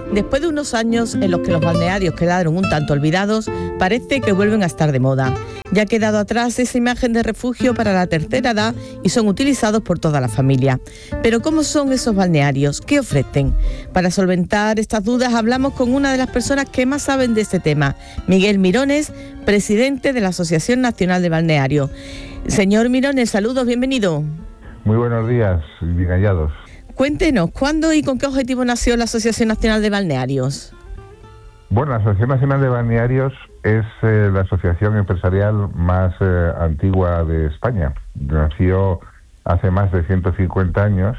Después de unos años en los que los balnearios quedaron un tanto olvidados, parece que vuelven a estar de moda. Ya ha quedado atrás esa imagen de refugio para la tercera edad y son utilizados por toda la familia. Pero ¿cómo son esos balnearios? ¿Qué ofrecen? Para solventar estas dudas hablamos con una de las personas que más saben de este tema, Miguel Mirones, presidente de la Asociación Nacional de Balnearios. Señor Mirones, saludos, bienvenido. Muy buenos días, bien hallados. Cuéntenos, ¿cuándo y con qué objetivo nació la Asociación Nacional de Balnearios? Bueno, la Asociación Nacional de Balnearios es la asociación empresarial más antigua de España. Nació hace más de 150 años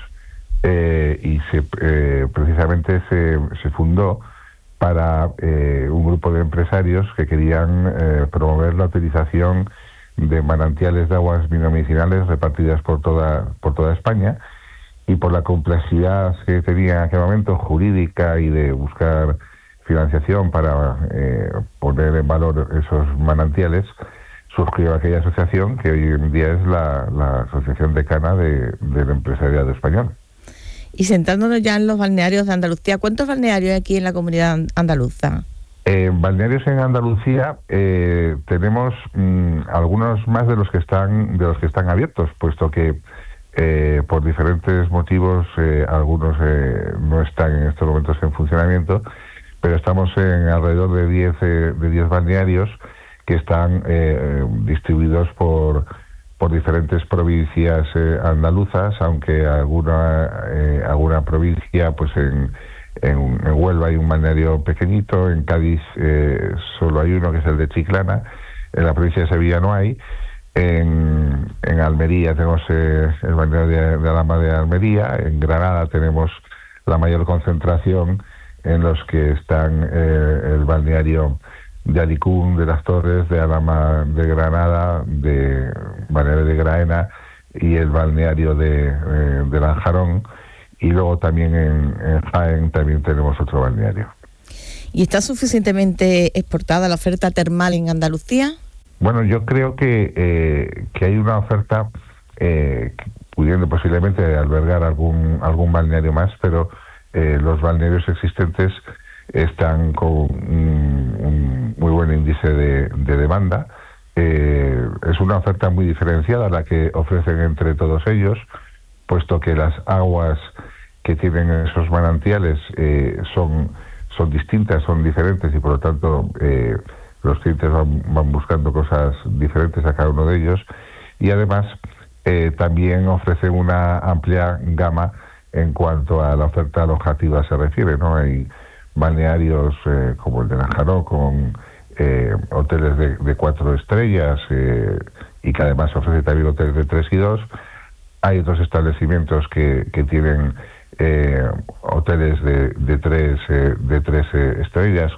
y precisamente se fundó para un grupo de empresarios que querían promover la utilización de manantiales de aguas medicinales repartidas por toda España, y por la complejidad que tenía en aquel momento jurídica y de buscar financiación para poner en valor esos manantiales, surgió aquella asociación que hoy en día es la Asociación Decana del Empresariado Español. Y sentándonos ya en los balnearios de Andalucía, ¿cuántos balnearios hay aquí en la comunidad andaluza? Balnearios en Andalucía tenemos algunos más de los que están abiertos, puesto que por diferentes motivos algunos no están en estos momentos en funcionamiento, pero estamos en alrededor de 10 balnearios que están distribuidos por diferentes provincias andaluzas, aunque alguna provincia, pues en Huelva hay un balneario pequeñito, en Cádiz solo hay uno, que es el de Chiclana, en la provincia de Sevilla no hay. En Almería tenemos el balneario de Alhama de Almería. En Granada tenemos la mayor concentración, en los que están el balneario de Alicún, de las Torres, de Alhama de Granada, de balneario de Graena y el balneario de Lanjarón. Y luego también en Jaén también tenemos otro balneario. ¿Y está suficientemente exportada la oferta termal en Andalucía? Bueno, yo creo que hay una oferta pudiendo posiblemente albergar algún balneario más, pero los balnearios existentes están con un muy buen índice de demanda. Es una oferta muy diferenciada la que ofrecen entre todos ellos, puesto que las aguas que tienen esos manantiales son distintas, son diferentes, y por lo tanto los clientes van buscando cosas diferentes a cada uno de ellos, y además también ofrecen una amplia gama en cuanto a la oferta alojativa se refiere, ¿no? Hay balnearios como el de Lanjarón, con hoteles de 4 estrellas y que además ofrece también hoteles de 3 y 2. Hay otros establecimientos que tienen hoteles de 3 estrellas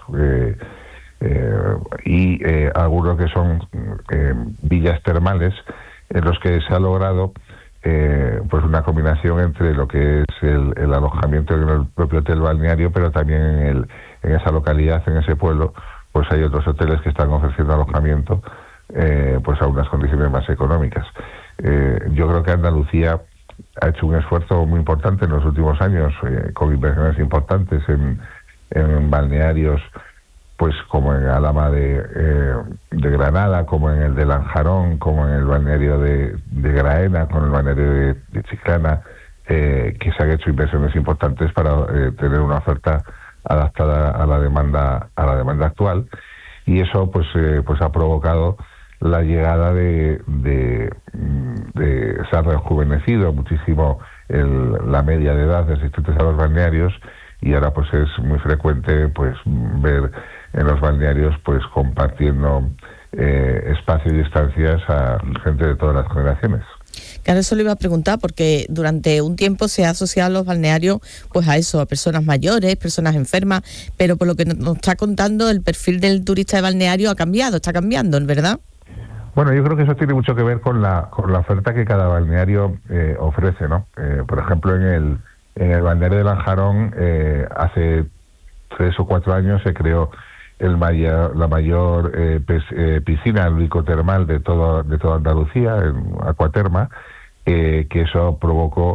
y algunos que son villas termales, en los que se ha logrado pues una combinación entre lo que es el alojamiento en el propio hotel balneario, pero también en esa localidad, en ese pueblo, pues hay otros hoteles que están ofreciendo alojamiento pues a unas condiciones más económicas. Yo creo que Andalucía ha hecho un esfuerzo muy importante en los últimos años, con inversiones importantes en balnearios, pues como en Alhama de Granada, como en el de Lanjarón, como en el balneario de Graena, con el balneario de Chiclana, que se han hecho inversiones importantes para tener una oferta adaptada a la demanda actual, y eso pues ha provocado la llegada de se ha rejuvenecido muchísimo la media de edad de asistentes a los balnearios, y ahora pues es muy frecuente pues ver en los balnearios pues compartiendo espacio y estancias a gente de todas las generaciones. Claro, eso le iba a preguntar, porque durante un tiempo se ha asociado los balnearios pues a eso, a personas mayores, personas enfermas, pero por lo que nos está contando, el perfil del turista de balneario está cambiando, ¿verdad? Bueno, yo creo que eso tiene mucho que ver con la oferta que cada balneario ofrece, ¿no? Por ejemplo, en el balneario de Lanjarón, hace 3 o 4 años se creó la mayor piscina ludicotermal de toda Andalucía, en Aquaterma, que eso provocó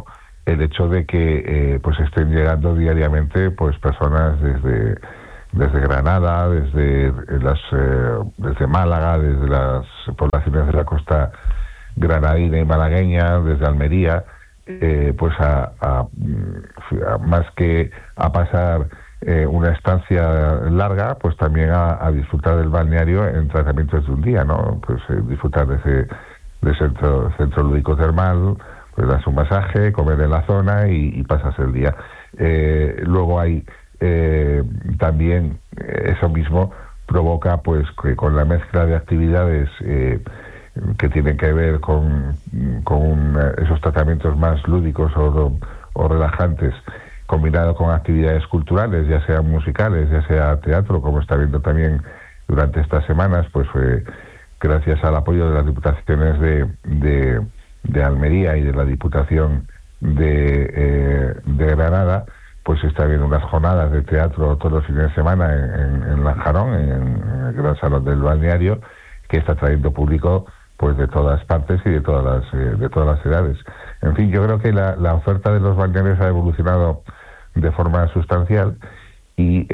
el hecho de que pues estén llegando diariamente pues personas desde Granada, desde Málaga, desde las poblaciones de la costa granadina y malagueña, desde Almería, pues a más que a pasar una estancia larga, pues también a disfrutar del balneario en tratamientos de un día, ¿no? Pues disfrutar de centro lúdico termal, pues das un masaje, comer en la zona y pasas el día. Luego hay también eso mismo provoca pues que con la mezcla de actividades que tienen que ver con esos tratamientos más lúdicos o relajantes, combinado con actividades culturales, ya sean musicales, ya sea teatro, como está viendo también durante estas semanas, pues gracias al apoyo de las diputaciones de Almería y de la Diputación de Granada, pues está habiendo unas jornadas de teatro todos los fines de semana en Lanjarón, en el Gran Salón del Balneario, que está trayendo público pues de todas partes y de todas las edades. En fin, yo creo que la oferta de los balnearios ha evolucionado de forma sustancial y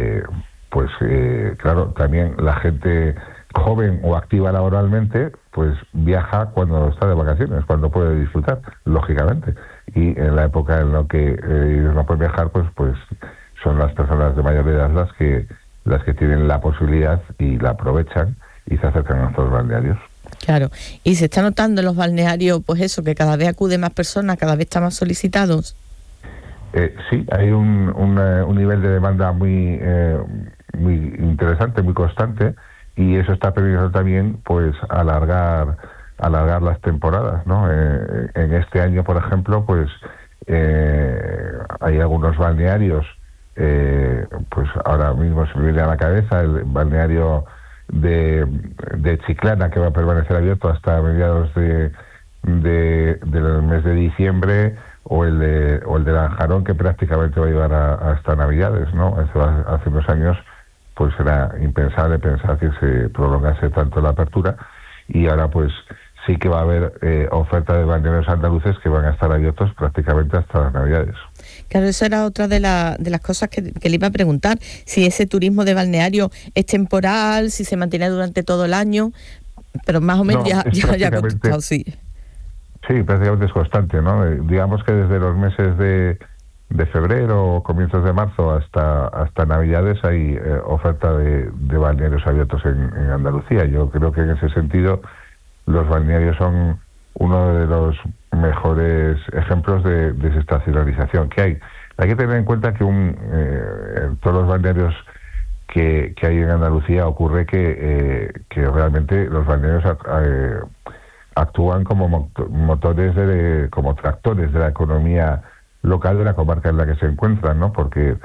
claro, también la gente joven o activa laboralmente pues viaja cuando está de vacaciones, cuando puede disfrutar, lógicamente, y en la época en la que ellos no pueden viajar, pues son las personas de mayor edad las que tienen la posibilidad y la aprovechan y se acercan a estos balnearios. Claro, y se está notando en los balnearios, pues eso, que cada vez acude más personas, cada vez están más solicitados. Sí, hay un nivel de demanda muy interesante, muy constante, y eso está permitiendo también pues alargar las temporadas, ¿no? En este año, por ejemplo, pues hay algunos balnearios, pues ahora mismo se me viene a la cabeza el balneario de Chiclana, que va a permanecer abierto hasta mediados del mes de diciembre, o el de Lanjarón, que prácticamente va a llevar hasta Navidades, ¿no? Hace unos años pues era impensable pensar que se prolongase tanto la apertura, y ahora pues sí que va a haber oferta de balnearios andaluces que van a estar abiertos prácticamente hasta las Navidades. Claro, eso era otra de las cosas que le iba a preguntar, si ese turismo de balneario es temporal, si se mantiene durante todo el año, pero más o menos ya ha contestado, sí. Sí, prácticamente es constante, ¿no? Digamos que desde los meses de febrero o comienzos de marzo hasta Navidades hay oferta de balnearios abiertos en Andalucía. Yo creo que en ese sentido los balnearios son uno de los mejores ejemplos de desestacionalización que hay. Hay que tener en cuenta que en todos los balnearios que hay en Andalucía ocurre que realmente los balnearios actúan como motores, como tractores de la economía local de la comarca en la que se encuentran, ¿no? Porque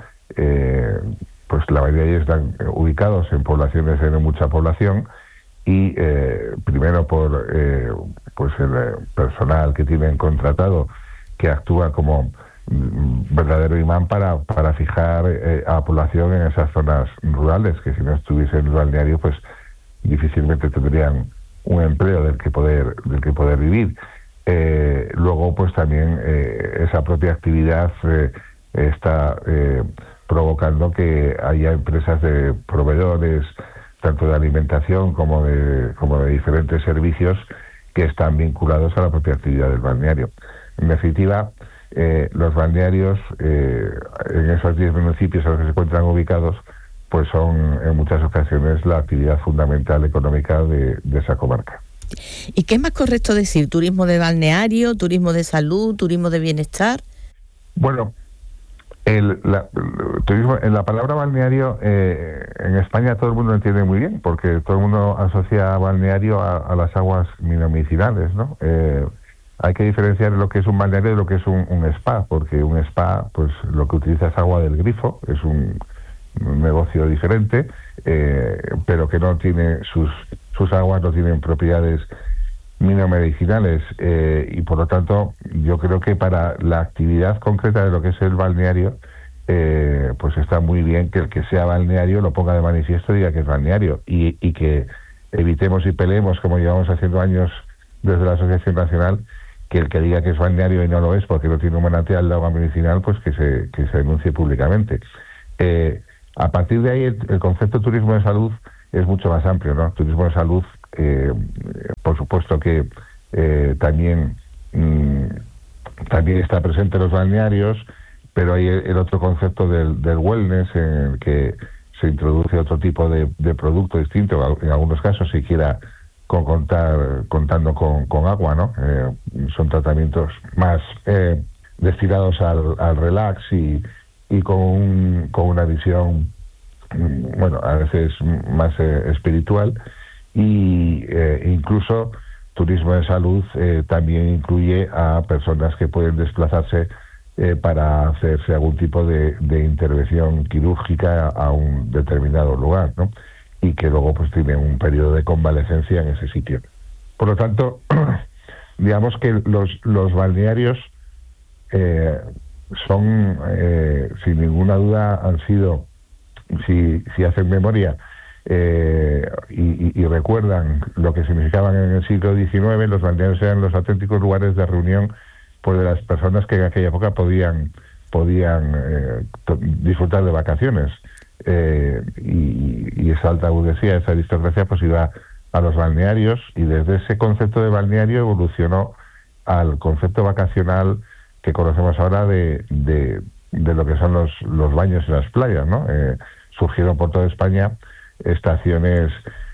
pues la mayoría de ellos están ubicados en poblaciones de mucha población, y primero por pues el personal que tienen contratado, que actúa como verdadero imán para fijar a la población en esas zonas rurales, que si no estuviese en el balneario pues difícilmente tendrían un empleo del que poder vivir. Luego pues también esa propia actividad está provocando que haya empresas de proveedores tanto de alimentación como de diferentes servicios que están vinculados a la propia actividad del balneario. En definitiva, los balnearios en esos 10 municipios en los que se encuentran ubicados pues son en muchas ocasiones la actividad fundamental económica de esa comarca. ¿Y qué es más correcto decir? ¿Turismo de balneario, turismo de salud, turismo de bienestar? Bueno, turismo, en la palabra balneario en España todo el mundo lo entiende muy bien, porque todo el mundo asocia balneario a las aguas medicinales, ¿no? Hay que diferenciar lo que es un balneario de lo que es un spa, porque un spa pues lo que utiliza es agua del grifo, es un negocio diferente, pero que no tiene sus aguas no tienen propiedades minomedicinales, y por lo tanto yo creo que para la actividad concreta de lo que es el balneario pues está muy bien que el que sea balneario lo ponga de manifiesto y diga que es balneario, y que evitemos y peleemos, como llevamos haciendo años desde la Asociación Nacional, que el que diga que es balneario y no lo es porque no tiene un manantial de agua medicinal, pues que se denuncie públicamente. A partir de ahí, el concepto de turismo de salud es mucho más amplio, ¿no? Turismo de salud, por supuesto que también está presente en los balnearios, pero hay el otro concepto del wellness, en el que se introduce otro tipo de producto distinto, en algunos casos siquiera contando con agua, ¿no? Son tratamientos más destinados al relax y con una visión, bueno, a veces más espiritual, y incluso turismo de salud también incluye a personas que pueden desplazarse para hacerse algún tipo de intervención quirúrgica a un determinado lugar, ¿no? Y que luego pues tiene un periodo de convalecencia en ese sitio. Por lo tanto, digamos que los balnearios son, sin ninguna duda, han sido, si hacen memoria y recuerdan lo que significaban en el siglo XIX, los balnearios eran los auténticos lugares de reunión pues de las personas que en aquella época podían disfrutar de vacaciones. Y esa alta burguesía, esa aristocracia, pues iba a los balnearios, y desde ese concepto de balneario evolucionó al concepto vacacional que conocemos ahora de lo que son los baños en las playas, ¿no? Surgieron por toda España estaciones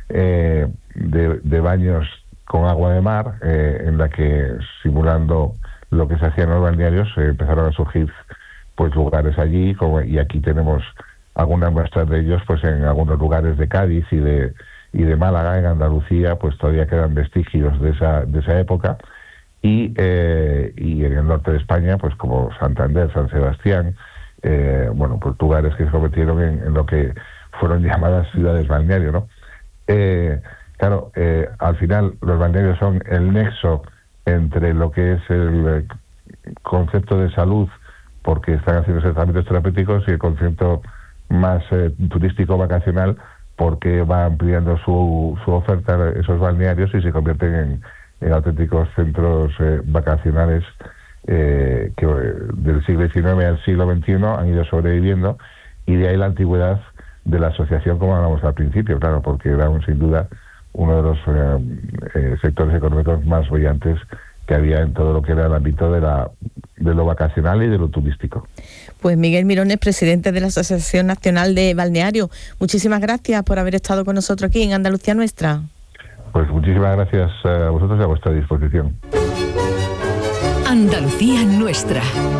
de baños con agua de mar, en la que, simulando lo que se hacía en los balnearios, empezaron a surgir pues lugares allí, y aquí tenemos algunas muestras de ellos pues en algunos lugares de Cádiz y de Málaga. En Andalucía pues todavía quedan vestigios de esa época, y en el norte de España pues como Santander, San Sebastián, bueno, pues lugares que se convirtieron en lo que fueron llamadas ciudades balneario, ¿no? Claro, al final los balnearios son el nexo entre lo que es el concepto de salud, porque están haciendo tratamientos terapéuticos, y el concepto más turístico vacacional, porque va ampliando su oferta esos balnearios y se convierten en auténticos centros vacacionales que del siglo XIX al siglo XXI han ido sobreviviendo, y de ahí la antigüedad de la asociación, como hablamos al principio, claro, porque era sin duda uno de los sectores económicos más brillantes que había en todo lo que era el ámbito de lo vacacional y de lo turístico. Pues Miguel Mirón es presidente de la Asociación Nacional de Balneario. Muchísimas gracias por haber estado con nosotros aquí en Andalucía Nuestra. Pues muchísimas gracias a vosotros y a vuestra disposición. Andalucía Nuestra.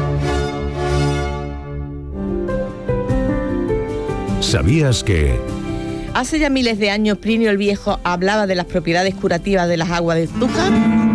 ¿Sabías que...? Hace ya miles de años Plinio el Viejo hablaba de las propiedades curativas de las aguas de Zújar.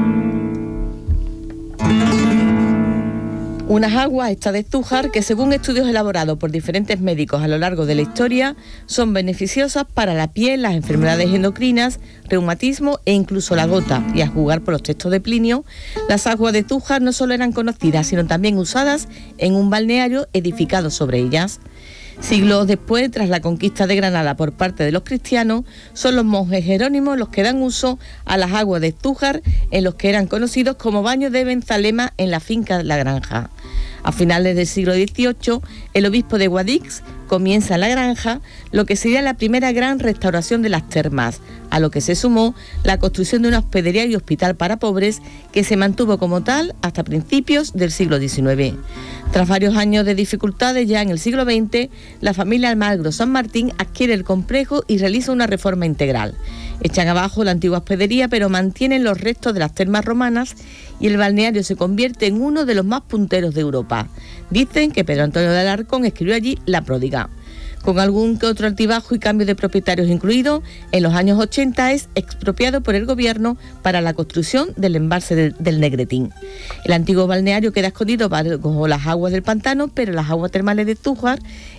Unas aguas, estas de Zújar, que según estudios elaborados por diferentes médicos a lo largo de la historia, son beneficiosas para la piel, las enfermedades endocrinas, reumatismo e incluso la gota. Y a juzgar por los textos de Plinio, las aguas de Zújar no solo eran conocidas, sino también usadas en un balneario edificado sobre ellas. Siglos después, tras la conquista de Granada por parte de los cristianos, son los monjes jerónimos los que dan uso a las aguas de Zújar, en los que eran conocidos como baños de Benzalema en la finca La Granja. A finales del siglo XVIII, el obispo de Guadix comienza en La Granja lo que sería la primera gran restauración de las termas, a lo que se sumó la construcción de una hospedería y hospital para pobres que se mantuvo como tal hasta principios del siglo XIX. Tras varios años de dificultades, ya en el siglo XX, la familia Almagro San Martín adquiere el complejo y realiza una reforma integral. Echan abajo la antigua hospedería, pero mantienen los restos de las termas romanas, y el balneario se convierte en uno de los más punteros de Europa. Dicen que Pedro Antonio de Alarcón escribió allí La Pródiga. Con algún que otro altibajo y cambio de propietarios incluido, en los años 80 es expropiado por el gobierno para la construcción del embalse del Negretín. El antiguo balneario queda escondido bajo las aguas del pantano, pero las aguas termales de Zújar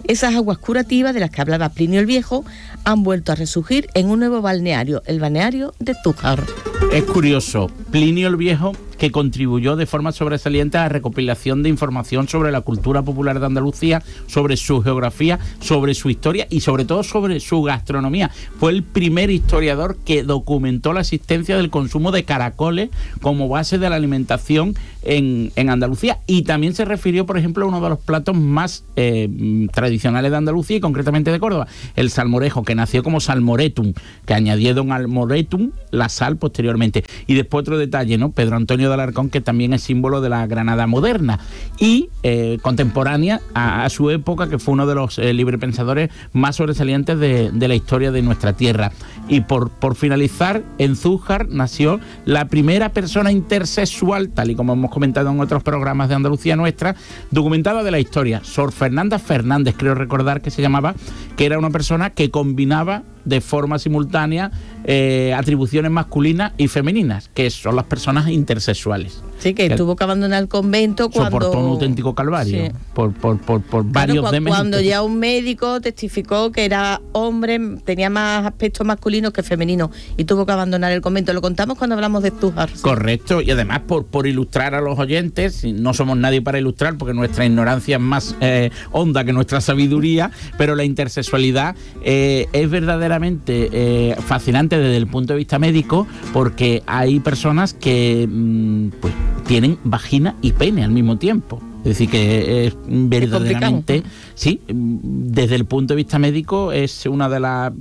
esas aguas curativas de las que hablaba Plinio el Viejo han vuelto a resurgir en un nuevo balneario, el balneario de Zújar. Es curioso, Plinio el Viejo, que contribuyó de forma sobresaliente a la recopilación de información sobre la cultura popular de Andalucía, sobre su geografía, sobre su historia y sobre todo sobre su gastronomía. Fue el primer historiador que documentó la existencia del consumo de caracoles como base de la alimentación en Andalucía, y también se refirió, por ejemplo, a uno de los platos más tradicionales de Andalucía y concretamente de Córdoba, el salmorejo, que nació como salmoretum, que añadieron al moretum la sal posteriormente. Y después otro detalle, ¿no? Pedro Antonio de Alarcón, que también es símbolo de la Granada moderna y contemporánea a su época, que fue uno de los librepensadores más sobresalientes de la historia de nuestra tierra. Y por finalizar, en Zújar nació la primera persona intersexual, tal y como hemos comentado en otros programas de Andalucía Nuestra, documentada de la historia, Sor Fernanda Fernández, creo recordar que se llamaba, que era una persona que combinaba de forma simultánea atribuciones masculinas y femeninas, que son las personas intersexuales. Sí, que tuvo que abandonar el convento cuando... Soportó un auténtico calvario, sí, por varios deméritos. Cuando ya un médico testificó que era hombre, tenía más aspectos masculinos que femeninos, y tuvo que abandonar el convento. Lo contamos cuando hablamos de Zújar. ¿Sí? Correcto, y además por ilustrar a los oyentes, no somos nadie para ilustrar, porque nuestra ignorancia es más honda que nuestra sabiduría, pero la intersexualidad es verdaderamente fascinante desde el punto de vista médico, porque hay personas que pues tienen vagina y pene al mismo tiempo. Es decir, que es verdaderamente, sí, desde el punto de vista médico es una de las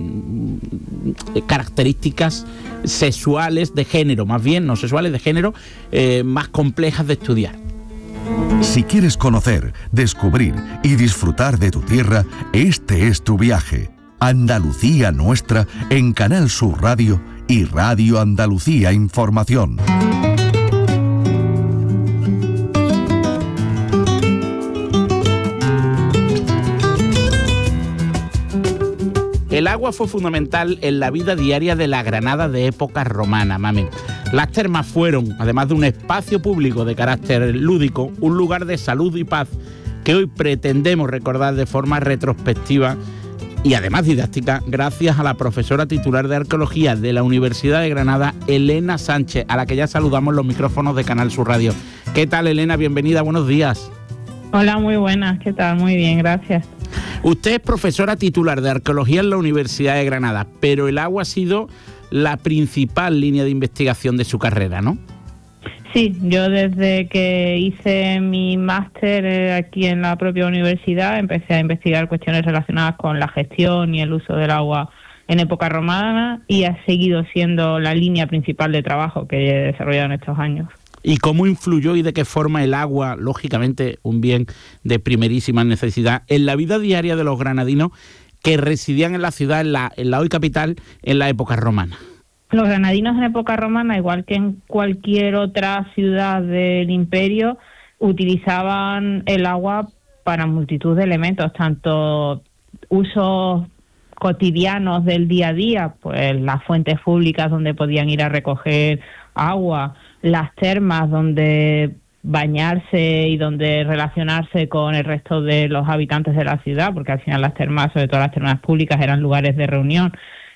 características sexuales de género, más bien, no sexuales, de género, más complejas de estudiar. Si quieres conocer, descubrir y disfrutar de tu tierra, este es tu viaje. Andalucía Nuestra en Canal Sur Radio y Radio Andalucía Información. El agua fue fundamental en la vida diaria de la Granada de época romana, mami. Las termas fueron, además de un espacio público de carácter lúdico, un lugar de salud y paz que hoy pretendemos recordar de forma retrospectiva y además didáctica, gracias a la profesora titular de Arqueología de la Universidad de Granada, Elena Sánchez, a la que ya saludamos los micrófonos de Canal Sur Radio. ¿Qué tal, Elena? Bienvenida, buenos días. Hola, muy buenas, ¿qué tal? Muy bien, gracias. Usted es profesora titular de Arqueología en la Universidad de Granada, pero el agua ha sido la principal línea de investigación de su carrera, ¿no? Sí, yo desde que hice mi máster aquí en la propia universidad empecé a investigar cuestiones relacionadas con la gestión y el uso del agua en época romana, y ha seguido siendo la línea principal de trabajo que he desarrollado en estos años. ¿Y cómo influyó y de qué forma el agua, lógicamente un bien de primerísima necesidad, en la vida diaria de los granadinos que residían en la ciudad, en la hoy capital, en la época romana? Los granadinos en época romana, igual que en cualquier otra ciudad del imperio, utilizaban el agua para multitud de elementos, tanto usos cotidianos del día a día, pues las fuentes públicas donde podían ir a recoger agua, las termas donde bañarse y donde relacionarse con el resto de los habitantes de la ciudad, porque al final las termas, sobre todo las termas públicas, eran lugares de reunión,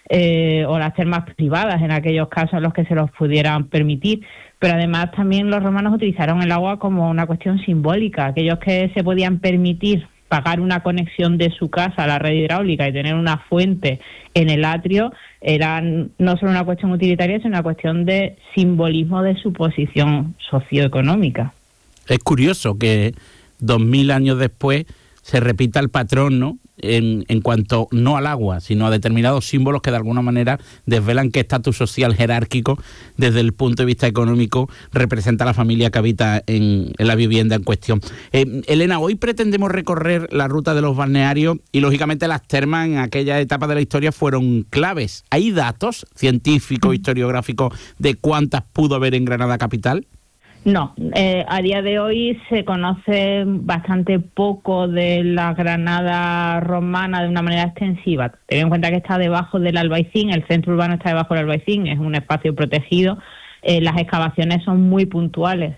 o las termas privadas en aquellos casos en los que se los pudieran permitir. Pero además también los romanos utilizaron el agua como una cuestión simbólica. Aquellos que se podían permitir pagar una conexión de su casa a la red hidráulica y tener una fuente en el atrio, eran no solo una cuestión utilitaria, sino una cuestión de simbolismo de su posición socioeconómica. Es curioso que 2000 años después se repita el patrón, ¿no?, en cuanto no al agua, sino a determinados símbolos que de alguna manera desvelan qué estatus social jerárquico desde el punto de vista económico representa la familia que habita en la vivienda en cuestión. Elena, hoy pretendemos recorrer la ruta de los balnearios y lógicamente las termas en aquella etapa de la historia fueron claves. ¿Hay datos científicos, historiográficos de cuántas pudo haber en Granada capital? No, a día de hoy se conoce bastante poco de la Granada romana de una manera extensiva. Ten en cuenta que está debajo del Albaicín, el centro urbano está debajo del Albaicín, es un espacio protegido, las excavaciones son muy puntuales,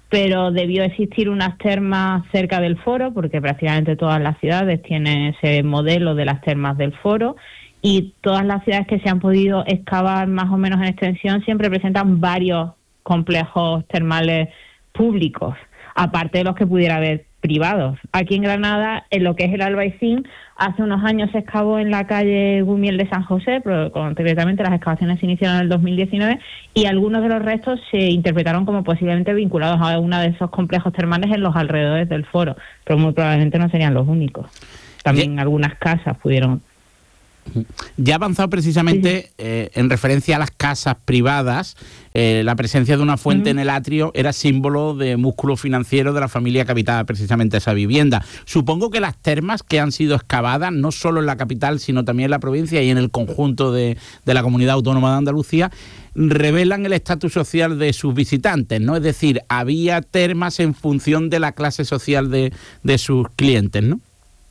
pero debió existir unas termas cerca del foro, porque prácticamente todas las ciudades tienen ese modelo de las termas del foro, y todas las ciudades que se han podido excavar más o menos en extensión siempre presentan varios complejos termales públicos, aparte de los que pudiera haber privados. Aquí en Granada, en lo que es el Albaicín, hace unos años se excavó en la calle Gumiel de San José, pero concretamente las excavaciones se iniciaron en el 2019, y algunos de los restos se interpretaron como posiblemente vinculados a uno de esos complejos termales en los alrededores del foro, pero muy probablemente no serían los únicos. También algunas casas pudieron... Ya ha avanzado precisamente en referencia a las casas privadas, la presencia de una fuente en el atrio era símbolo de músculo financiero de la familia que habitaba precisamente esa vivienda. Supongo que las termas que han sido excavadas, no solo en la capital, sino también en la provincia y en el conjunto de la comunidad autónoma de Andalucía, revelan el estatus social de sus visitantes, ¿no? Es decir, había termas en función de la clase social de sus clientes, ¿no?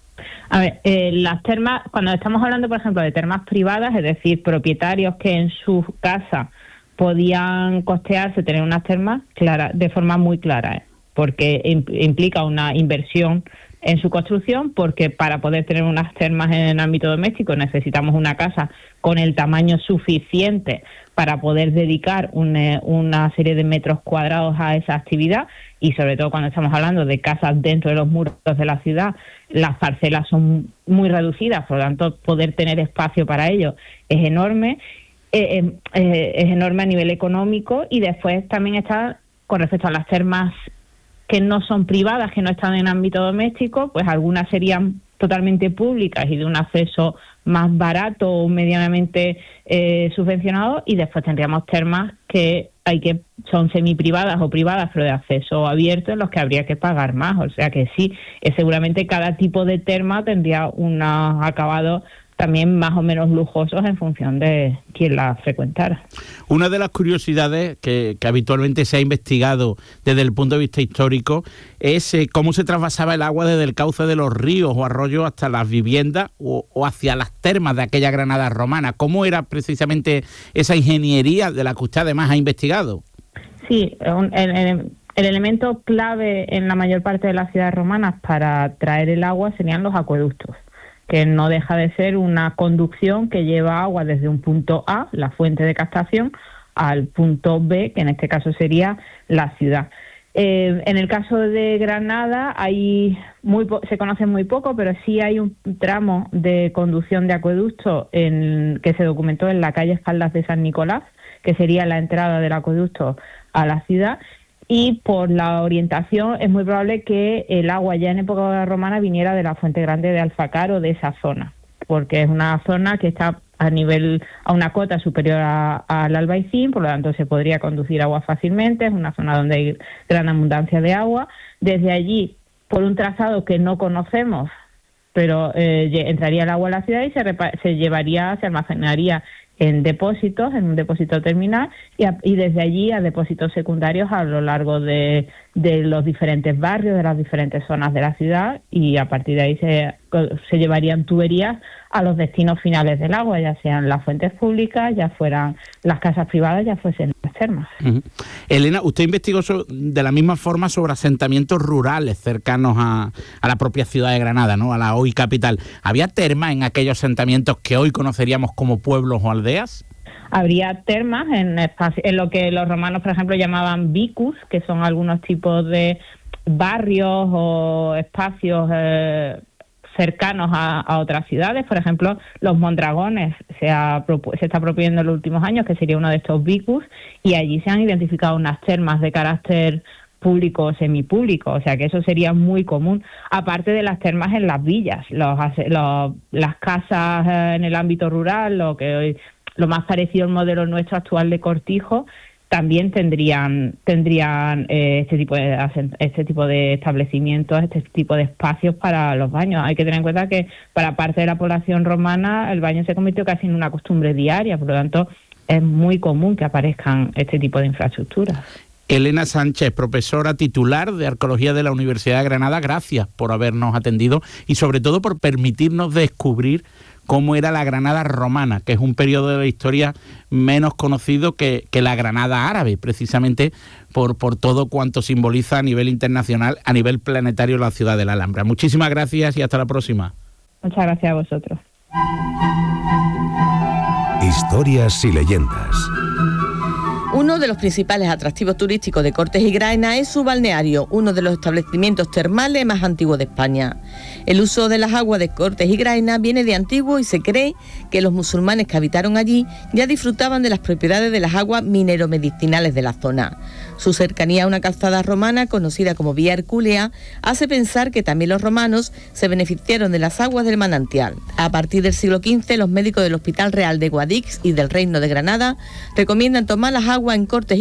A ver, las termas, cuando estamos hablando, por ejemplo, de termas privadas, es decir, propietarios que en su casa podían costearse tener unas termas, de forma muy clara, porque implica una inversión en su construcción, porque para poder tener unas termas en el ámbito doméstico necesitamos una casa con el tamaño suficiente para poder dedicar una serie de metros cuadrados a esa actividad, y sobre todo cuando estamos hablando de casas dentro de los muros de la ciudad, las parcelas son muy reducidas, por lo tanto poder tener espacio para ello es enorme, es enorme a nivel económico. Y después también está, con respecto a las termas que no son privadas, que no están en ámbito doméstico, pues algunas serían totalmente públicas y de un acceso más barato o medianamente subvencionado, y después tendríamos termas que son semiprivadas o privadas pero de acceso abierto, en los que habría que pagar más. O sea que sí, seguramente cada tipo de terma tendría unos acabados también más o menos lujosos en función de quien la frecuentara. Una de las curiosidades que habitualmente se ha investigado desde el punto de vista histórico es cómo se trasvasaba el agua desde el cauce de los ríos o arroyos hasta las viviendas o hacia las termas de aquella Granada romana. ¿Cómo era precisamente esa ingeniería de la que usted además ha investigado? Sí, el elemento clave en la mayor parte de las ciudades romanas para traer el agua serían los acueductos, que no deja de ser una conducción que lleva agua desde un punto A, la fuente de captación, al punto B, que en este caso sería la ciudad. En el caso de Granada se conoce muy poco, pero sí hay un tramo de conducción de acueducto que se documentó en la calle Espaldas de San Nicolás, que sería la entrada del acueducto a la ciudad. Y por la orientación es muy probable que el agua ya en época romana viniera de la Fuente Grande de Alfacar o de esa zona, porque es una zona que está a una cota superior al Albaicín, por lo tanto se podría conducir agua fácilmente. Es una zona donde hay gran abundancia de agua. Desde allí, por un trazado que no conocemos, pero entraría el agua a la ciudad y se almacenaría en depósitos, en un depósito terminal, y desde allí a depósitos secundarios a lo largo de los diferentes barrios, de las diferentes zonas de la ciudad, y a partir de ahí se llevarían tuberías a los destinos finales del agua, ya sean las fuentes públicas, ya fueran las casas privadas, ya fuesen las termas. Uh-huh. Elena, usted investigó de la misma forma sobre asentamientos rurales cercanos a la propia ciudad de Granada, ¿no? A la hoy capital. ¿Había termas en aquellos asentamientos que hoy conoceríamos como pueblos o aldeas? Habría termas en lo que los romanos, por ejemplo, llamaban vicus, que son algunos tipos de barrios o espacios cercanos a otras ciudades. Por ejemplo, los Mondragones se está proponiendo en los últimos años, que sería uno de estos vicus, y allí se han identificado unas termas de carácter público o semipúblico, o sea que eso sería muy común, aparte de las termas en las villas, las casas en el ámbito rural, lo más parecido al modelo nuestro actual de cortijo, también tendrían este tipo de establecimientos, este tipo de espacios para los baños. Hay que tener en cuenta que para parte de la población romana el baño se convirtió casi en una costumbre diaria, por lo tanto es muy común que aparezcan este tipo de infraestructuras. Elena Sánchez, profesora titular de Arqueología de la Universidad de Granada, gracias por habernos atendido y sobre todo por permitirnos descubrir cómo era la Granada romana, que es un periodo de la historia menos conocido que la Granada árabe, precisamente por todo cuanto simboliza a nivel internacional, a nivel planetario, la ciudad de la Alhambra. Muchísimas gracias y hasta la próxima. Muchas gracias a vosotros. Historias y leyendas. Uno de los principales atractivos turísticos de Cortes y Graena es su balneario, uno de los establecimientos termales más antiguos de España. El uso de las aguas de Cortes y Graena viene de antiguo y se cree que los musulmanes que habitaron allí ya disfrutaban de las propiedades de las aguas mineromedicinales de la zona. Su cercanía a una calzada romana conocida como Vía Hercúlea hace pensar que también los romanos se beneficiaron de las aguas del manantial. A partir del siglo XV, los médicos del Hospital Real de Guadix y del Reino de Granada recomiendan tomar las aguas en Cortes